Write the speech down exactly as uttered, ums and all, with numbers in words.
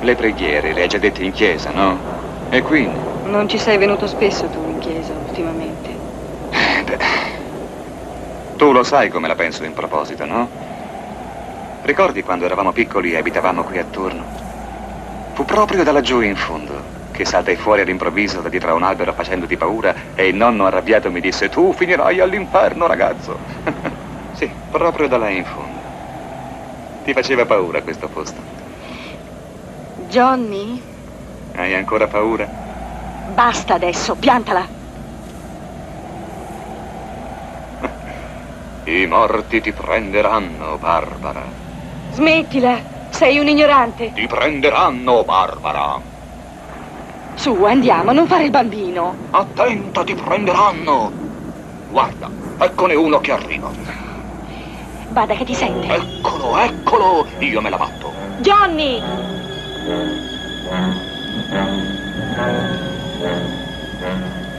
Le preghiere le hai già dette in chiesa, no? E quindi? Non ci sei venuto spesso tu in chiesa ultimamente. Eh, beh. Tu lo sai come la penso in proposito, no? Ricordi quando eravamo piccoli e abitavamo qui attorno? Fu proprio da laggiù in fondo che saltai fuori all'improvviso da dietro a un albero facendoti paura e il nonno arrabbiato mi disse: tu finirai all'inferno, ragazzo. Sì, proprio da là in fondo. Ti faceva paura questo posto? Johnny? Hai ancora paura? Basta adesso, piantala. I morti ti prenderanno, Barbara. Smettila, sei un ignorante. Ti prenderanno, Barbara. Su, andiamo, non fare il bambino. Attenta, ti prenderanno. Guarda, eccone uno che arriva. Bada che ti sente. Eccolo, eccolo, io me la batto. Johnny!